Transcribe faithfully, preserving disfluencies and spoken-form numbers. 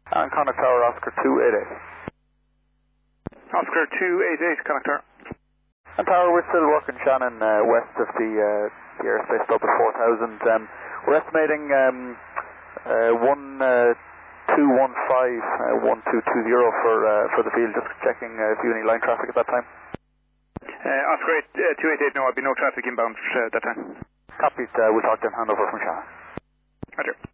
And Connacht Tower, Oscar two eight eight. Oscar two eight eight, Connacht Tower. And Tower, we're still working Shannon uh, west of the, uh, the airspace slope at four thousand. Um, we're estimating um, uh, one two one five, one two two zero for uh, for the field, just checking uh, if you have any line traffic at that time. Uh, Oscar eight, uh, two eight eight, no, I'll be no traffic inbound uh, that time. Copied, uh, we'll talk to him, handover from Shannon. Roger.